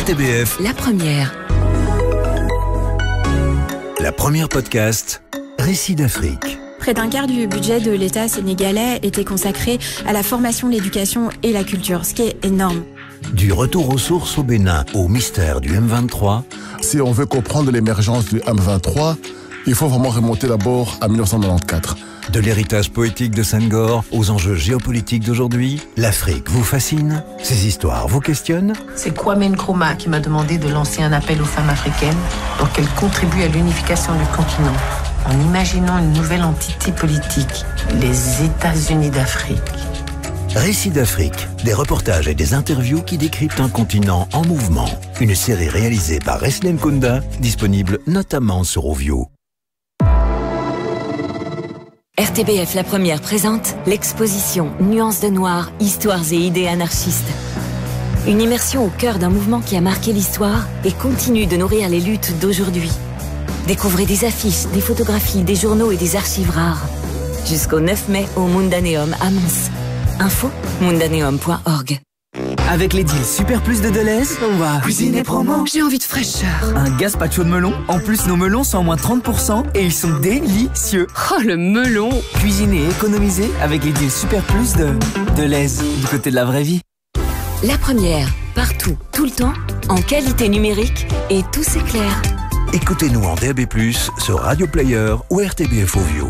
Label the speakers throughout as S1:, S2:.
S1: RTBF,
S2: La première.
S1: la première podcast, Récits d'Afrique.
S3: Près d'un quart du budget de l'État sénégalais était consacré à la formation, l'éducation et la culture, ce qui est énorme.
S1: Du retour aux sources au Bénin au mystère du M23,
S4: Si on veut comprendre l'émergence du M23, il faut vraiment remonter d'abord à 1994.
S1: de l'héritage poétique de Senghor aux enjeux géopolitiques d'aujourd'hui, l'Afrique vous fascine? Ces histoires vous questionnent?
S5: C'est Kwame Nkrumah qui m'a demandé de lancer un appel aux femmes africaines pour qu'elles contribuent à l'unification du continent en imaginant une nouvelle entité politique, les États-Unis d'Afrique.
S1: Récits d'Afrique, des reportages et des interviews qui décryptent un continent en mouvement. Une série réalisée par Reslen Kunda, disponible notamment sur Ovio.
S2: RTBF La première présente l'exposition Nuances de noir, histoires et idées anarchistes. Une immersion au cœur d'un mouvement qui a marqué l'histoire et continue de nourrir les luttes d'aujourd'hui. Découvrez des affiches, des photographies, des journaux et des archives rares. Jusqu'au 9 mai au Mundaneum à Mons. Info mundaneum.org.
S6: Avec les deals Super Plus de Deleuze, on va cuisiner promo.
S7: J'ai envie de fraîcheur.
S6: Un gazpacho de melon. En plus, nos melons sont à moins 30% et ils sont délicieux.
S7: Oh, le melon.
S6: Cuisiner et économiser avec les deals Super Plus de Deleuze, du côté de la vraie vie.
S2: La première, partout, tout le temps, en qualité numérique et tout s'éclaire.
S1: Écoutez-nous en DAB+, sur Radio Player ou RTBF Ovio.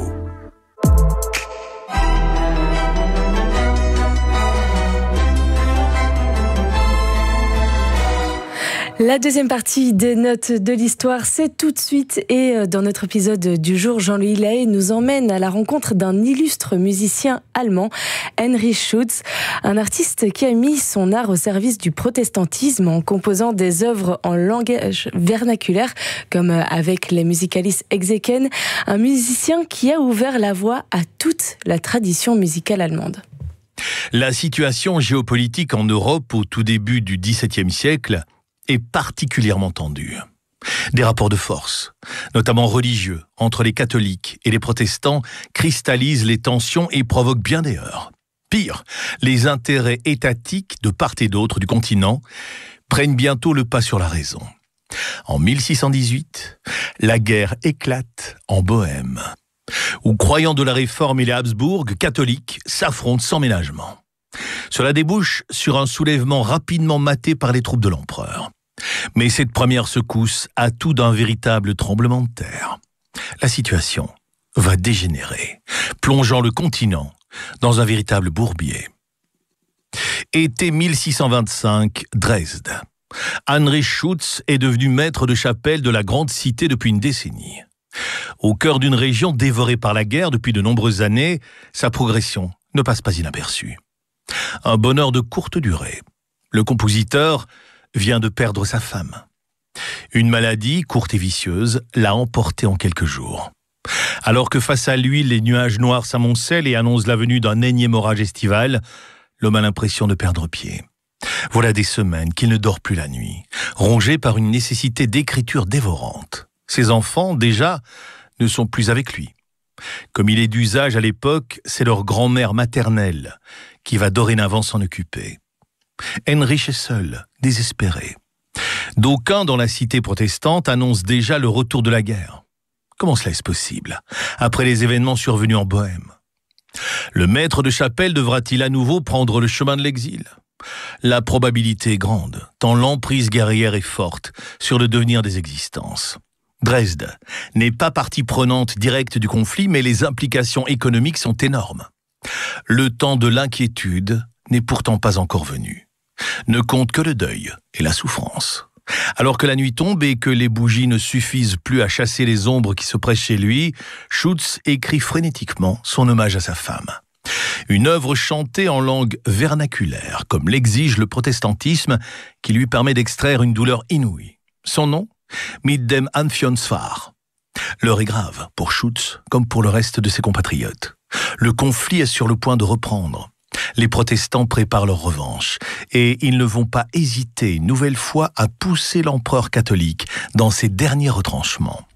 S8: La deuxième partie des notes de l'histoire, c'est tout de suite. Et dans notre épisode du jour, Jean-Louis Ley nous emmène à la rencontre d'un illustre musicien allemand, Heinrich Schütz, un artiste qui a mis son art au service du protestantisme en composant des œuvres en langage vernaculaire, comme avec les Musicalis Execken, un musicien qui a ouvert la voie à toute la tradition musicale allemande.
S9: La situation géopolitique en Europe au tout début du XVIIe siècle est particulièrement tendue. Des rapports de force, notamment religieux, entre les catholiques et les protestants, cristallisent les tensions et provoquent bien des heurts. Pire, les intérêts étatiques de part et d'autre du continent prennent bientôt le pas sur la raison. En 1618, la guerre éclate en Bohême, où croyants de la Réforme et les Habsbourg catholiques s'affrontent sans ménagement. Cela débouche sur un soulèvement rapidement maté par les troupes de l'empereur. Mais cette première secousse a tout d'un véritable tremblement de terre. La situation va dégénérer, plongeant le continent dans un véritable bourbier. Été 1625, Dresde. Heinrich Schütz est devenu maître de chapelle de la grande cité depuis une décennie. Au cœur d'une région dévorée par la guerre depuis de nombreuses années, sa progression ne passe pas inaperçue. Un bonheur de courte durée. Le compositeur vient de perdre sa femme. Une maladie, courte et vicieuse, l'a emporté en quelques jours. Alors que face à lui, les nuages noirs s'amoncellent et annoncent la venue d'un énième orage estival, l'homme a l'impression de perdre pied. Voilà des semaines qu'il ne dort plus la nuit, rongé par une nécessité d'écriture dévorante. Ses enfants, déjà, ne sont plus avec lui. Comme il est d'usage à l'époque, c'est leur grand-mère maternelle qui va dorénavant s'en occuper. Heinrich est seul, désespéré. D'aucuns dans la cité protestante annoncent déjà le retour de la guerre. Comment cela est-ce possible, après les événements survenus en Bohême? Le maître de chapelle devra-t-il à nouveau prendre le chemin de l'exil? La probabilité est grande, tant l'emprise guerrière est forte sur le devenir des existences. Dresde n'est pas partie prenante directe du conflit, mais les implications économiques sont énormes. Le temps de l'inquiétude n'est pourtant pas encore venu. Ne compte que le deuil et la souffrance. Alors que la nuit tombe et que les bougies ne suffisent plus à chasser les ombres qui se pressent chez lui, Schütz écrit frénétiquement son hommage à sa femme. Une œuvre chantée en langue vernaculaire, comme l'exige le protestantisme, qui lui permet d'extraire une douleur inouïe. Son nom ? Mit dem Anfionsfahr. L'heure est grave pour Schütz comme pour le reste de ses compatriotes. Le conflit est sur le point de reprendre. Les protestants préparent leur revanche et ils ne vont pas hésiter une nouvelle fois à pousser l'empereur catholique dans ses derniers retranchements.